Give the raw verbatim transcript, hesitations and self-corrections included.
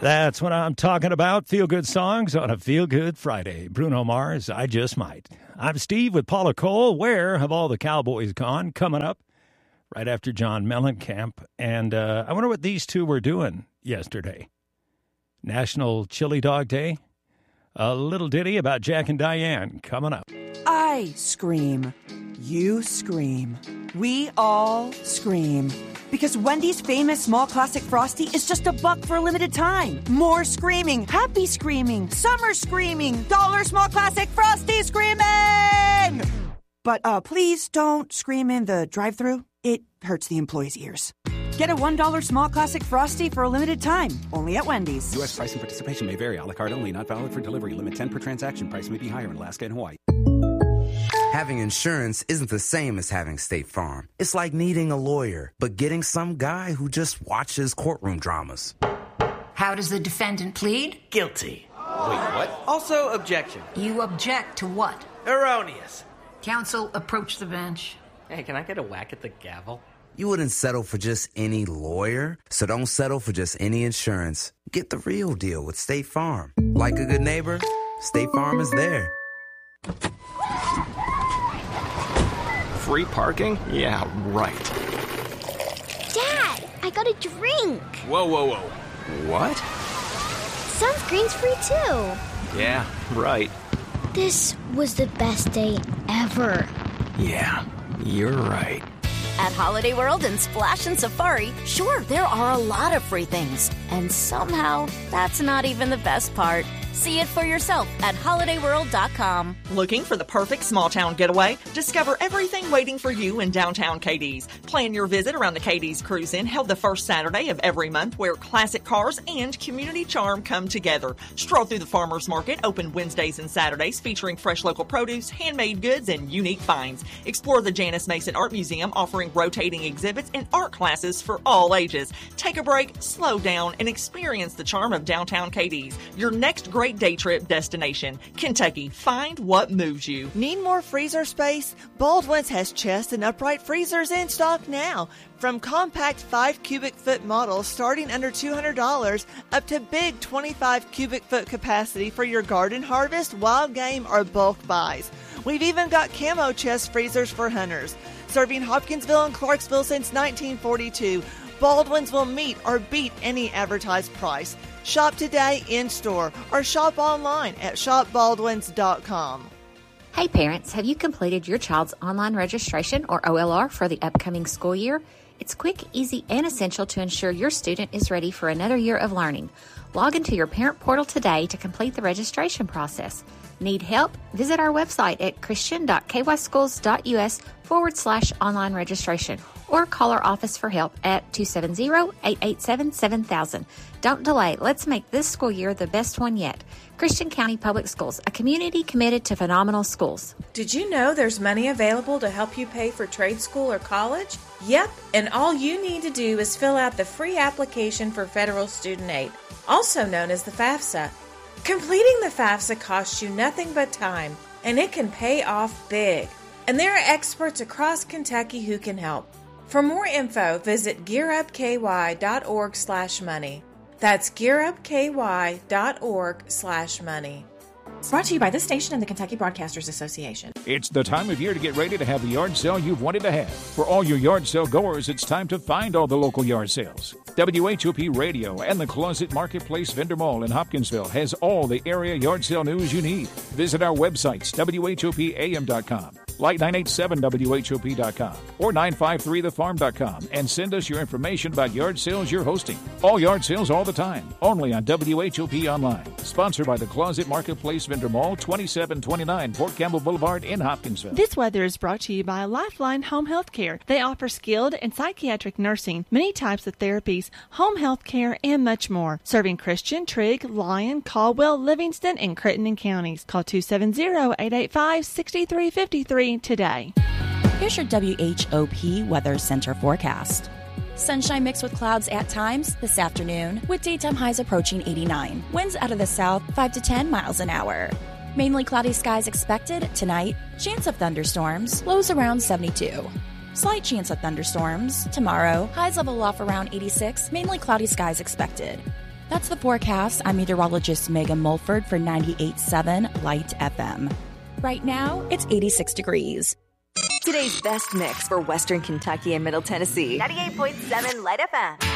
That's what I'm talking about. Feel-good songs on a Feel-Good Friday. Bruno Mars, I Just Might. I'm Steve with Paula Cole. Where have all the Cowboys gone? Coming up right after John Mellencamp. And uh, I wonder what these two were doing yesterday. National Chili Dog Day. A little ditty about Jack and Diane coming up. I scream. You scream. We all scream. Because Wendy's famous small classic Frosty is just a buck for a limited time. More screaming, happy screaming, summer screaming, dollar small classic Frosty screaming! But uh, please don't scream in the drive-thru. It hurts the employees' ears. Get a one dollar small classic Frosty for a limited time. Only at Wendy's. U S price and participation may vary. A la carte only. Not valid for delivery. Limit ten per transaction. Price may be higher in Alaska and Hawaii. Having insurance isn't the same as having State Farm. It's like needing a lawyer, but getting some guy who just watches courtroom dramas. How does the defendant plead? Guilty. Wait, what? Also, objection. You object to what? Erroneous. Counsel, approach the bench. Hey, can I get a whack at the gavel? You wouldn't settle for just any lawyer, so don't settle for just any insurance. Get the real deal with State Farm. Like a good neighbor, State Farm is there. Free parking? Yeah, right. Dad, I got a drink. Whoa, whoa, whoa. What? Sunscreen's free too. Yeah, right. This was the best day ever. Yeah, you're right. At Holiday World and Splash and Safari, sure, there are a lot of free things. And somehow, that's not even the best part. See it for yourself at holiday world dot com. Looking for the perfect small-town getaway? Discover everything waiting for you in downtown Cadiz. Plan your visit around the Cadiz Cruise-In, held the first Saturday of every month, where classic cars and community charm come together. Stroll through the farmers market, open Wednesdays and Saturdays, featuring fresh local produce, handmade goods, and unique finds. Explore the Janice Mason Art Museum, offering rotating exhibits and art classes for all ages. Take a break, slow down, and experience the charm of downtown Cadiz. Your next great day trip destination. Kentucky, find what moves you. Need more freezer space? Baldwin's has chest and upright freezers in stock now. From compact five cubic foot models starting under two hundred dollars up to big twenty-five cubic foot capacity for your garden harvest, wild game, or bulk buys. We've even got camo chest freezers for hunters. Serving Hopkinsville and Clarksville since nineteen forty-two, Baldwin's will meet or beat any advertised price. Shop today in-store or shop online at shop baldwins dot com. Hey parents, have you completed your child's online registration or O L R for the upcoming school year? It's quick, easy, and essential to ensure your student is ready for another year of learning. Log into your parent portal today to complete the registration process. Need help? Visit our website at christian.kyschools.us forward slash online registration or call our office for help at two seven zero, eight eight seven, seven thousand. Don't delay. Let's make this school year the best one yet. Christian County Public Schools, a community committed to phenomenal schools. Did you know there's money available to help you pay for trade school or college? Yep, and all you need to do is fill out the free application for federal student aid, also known as the FAFSA. Completing the FAFSA costs you nothing but time, and it can pay off big. And there are experts across Kentucky who can help. For more info, visit gearupky.org slash money. That's gearupky.org slash money. Brought to you by this station and the Kentucky Broadcasters Association. It's the time of year to get ready to have the yard sale you've wanted to have. For all your yard sale goers, it's time to find all the local yard sales. W H O P Radio and the Closet Marketplace Vendor Mall in Hopkinsville has all the area yard sale news you need. Visit our websites, W H O P A M dot com, Light nine eight seven W H O P dot com, or nine five three the farm dot com, and send us your information about yard sales you're hosting. All yard sales all the time, only on W H O P Online. Sponsored by the Closet Marketplace Vendor Mall, twenty-seven twenty-nine Port Campbell Boulevard in Hopkinsville. This weather is brought to you by Lifeline Home Health Care. They offer skilled and psychiatric nursing, many types of therapies, home health care, and much more. Serving Christian, Trigg, Lyon, Caldwell, Livingston, and Crittenden counties. Call two seven zero, eight eight five, six three five three today. Here's your W H O P Weather Center forecast. Sunshine mixed with clouds at times this afternoon, with daytime highs approaching eighty-nine. Winds out of the south, five to ten miles an hour. Mainly cloudy skies expected tonight. Chance of thunderstorms, lows around seventy-two. Slight chance of thunderstorms tomorrow. Highs level off around eighty-six. Mainly cloudy skies expected. That's the forecast. I'm meteorologist Megan Mulford for ninety-eight point seven Light F M. Right now, it's eighty-six degrees. Today's best mix for Western Kentucky and Middle Tennessee. ninety-eight point seven Light F M.